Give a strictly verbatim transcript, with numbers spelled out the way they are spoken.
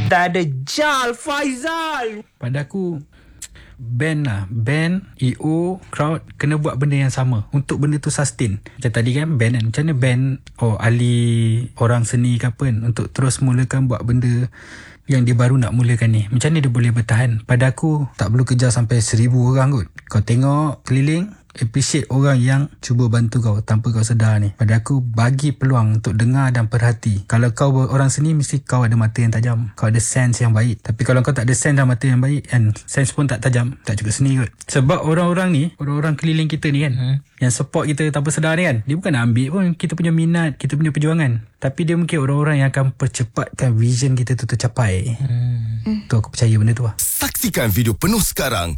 Tak ada Jal Faizal. Pada aku, band lah, band, E O, crowd kena buat benda yang sama untuk benda tu sustain. Macam tadi kan, band kan, macam mana band oh ahli orang seni ke apa kan, untuk terus mulakan buat benda yang dia baru nak mulakan ni, macam mana dia boleh bertahan? Pada aku, tak perlu kejar sampai seribu orang kot. Kau tengok keliling, appreciate orang yang cuba bantu kau tanpa kau sedar ni. Pada aku, bagi peluang untuk dengar dan perhati. Kalau kau orang seni, mesti kau ada mata yang tajam, kau ada sense yang baik. Tapi kalau kau tak ada sense dan mata yang baik, and sense pun tak tajam, tak cukup seni kot. Sebab orang-orang ni, orang-orang keliling kita ni kan, hmm. yang support kita tanpa sedar ni kan, dia bukan nak ambil pun kita punya minat, kita punya perjuangan, tapi dia mungkin orang-orang yang akan percepatkan vision kita tu tercapai. hmm. Tu aku percaya benda tu lah. Saksikan video penuh sekarang